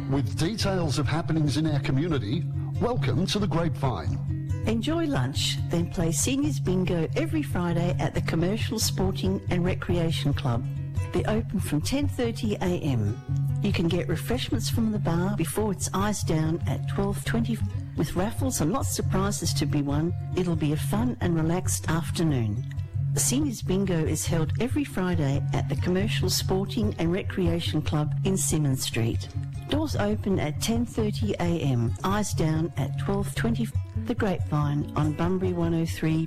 With details of happenings in our community, welcome to the Grapevine. Enjoy lunch, then play Seniors Bingo every Friday at the Commercial Sporting and Recreation Club. They're open from 10:30am. You can get refreshments from the bar before it's eyes down at 12:20. With raffles and lots of prizes to be won, it'll be a fun and relaxed afternoon. The Seniors Bingo is held every Friday at the Commercial Sporting and Recreation Club in Symonds Street. Doors open at 10:30am, eyes down at 12:20. The Grapevine on Bunbury 103.9